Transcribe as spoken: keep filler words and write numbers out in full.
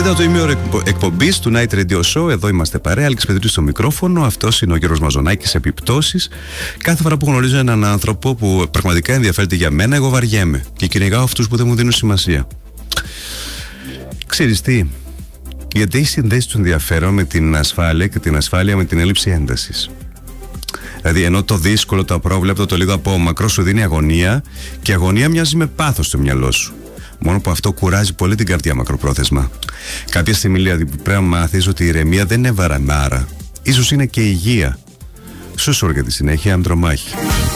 Ήταν το ημίωρο εκπομπής του Night Radio Show. Εδώ είμαστε παρέα. Άλεξ Πετρίδης στο μικρόφωνο. Αυτός είναι ο Γιώργος Μαζονάκης. Επιπτώσεις. Κάθε φορά που γνωρίζω έναν άνθρωπο που πραγματικά ενδιαφέρεται για μένα, εγώ βαριέμαι και κυνηγάω αυτούς που δεν μου δίνουν σημασία. Ξέρεις τι? Γιατί έχει συνδέσει το ενδιαφέρον με την ασφάλεια και την ασφάλεια με την έλλειψη έντασης. Δηλαδή, ενώ το δύσκολο, το απρόβλεπτο, το λίγο από μακρό σου δίνει αγωνία, και η αγωνία μοιάζει με πάθος στο μυαλό σου. Μόνο που αυτό κουράζει πολύ την καρδιά μακροπρόθεσμα. Κάποια στιγμή δηλαδή πρέπει να μάθεις ότι η ηρεμία δεν είναι βαραμάρα. Ίσως είναι και υγεία. Σούσουρ για τη συνέχεια, Ανδρομάχη.